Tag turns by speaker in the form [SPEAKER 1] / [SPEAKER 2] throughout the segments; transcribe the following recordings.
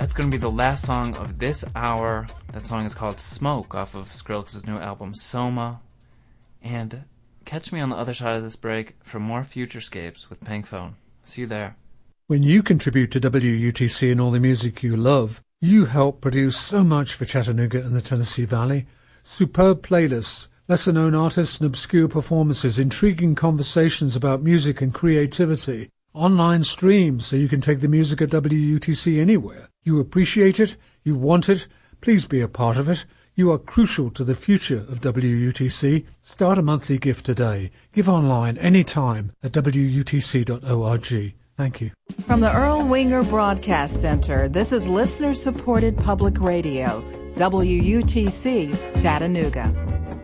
[SPEAKER 1] That's going to be the last song of this hour. That song is called Smoke off of Skrillex's new album Soma. And catch me on the other side of this break for more Futurescapes with Pinkphone. See you there.
[SPEAKER 2] When you contribute to WUTC and all the music you love, you help produce so much for Chattanooga and the Tennessee Valley. Superb playlists, lesser-known artists and obscure performances, intriguing conversations about music and creativity, online streams so you can take the music at WUTC anywhere. You appreciate it, you want it, please be a part of it. You are crucial to the future of WUTC. Start a monthly gift today. Give online anytime at WUTC.org. Thank you.
[SPEAKER 3] From the Earl Winger Broadcast Center, this is listener-supported public radio, WUTC, Chattanooga.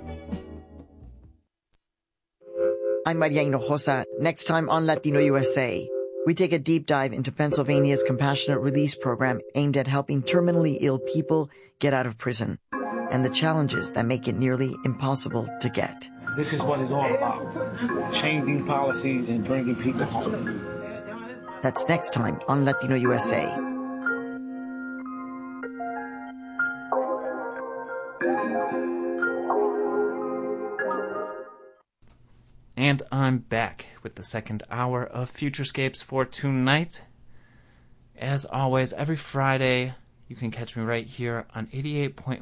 [SPEAKER 4] I'm Maria Hinojosa. Next time on Latino USA, we take a deep dive into Pennsylvania's compassionate release program aimed at helping terminally ill people get out of prison and the challenges that make it nearly impossible to get.
[SPEAKER 5] This is what it's all about, changing policies and bringing people home.
[SPEAKER 4] That's next time on Latino USA.
[SPEAKER 1] And I'm back with the second hour of Futurescapes for tonight. As always, every Friday, you can catch me right here on 88.1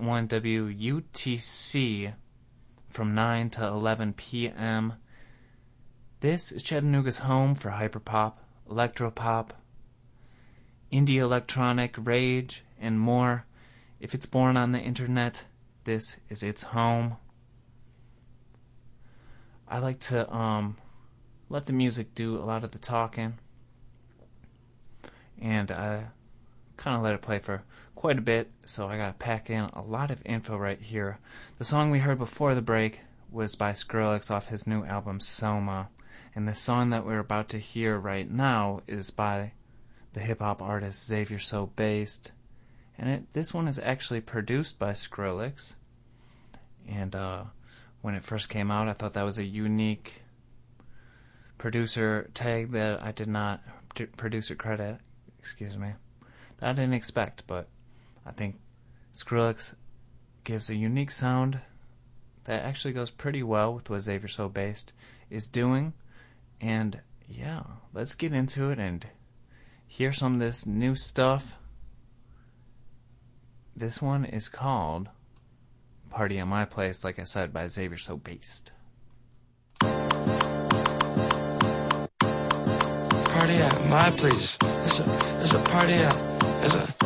[SPEAKER 1] WUTC from 9 to 11 p.m. This is Chattanooga's home for hyperpop, electropop, indie electronic, rage, and more. If it's born on the internet, this is its home. I like to let the music do a lot of the talking, and I kind of let it play for quite a bit, so I gotta pack in a lot of info right here. The song we heard before the break was by Skrillex off his new album Soma, and the song that we're about to hear right now is by the hip-hop artist Xavier So Based, and this one is actually produced by Skrillex, and when it first came out, I thought that was a unique producer tag that I did not, producer credit, that I didn't expect, but I think Skrillex gives a unique sound that actually goes pretty well with what Xavier So Based is doing, and yeah, let's get into it and hear some of this new stuff. This one is called Party at My Place, like I said, by Xavier So Based.
[SPEAKER 6] Party at my place. It's a party at,